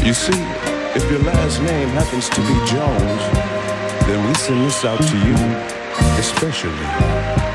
You see, if your last name happens to be Jones, then we send this out to you, especially.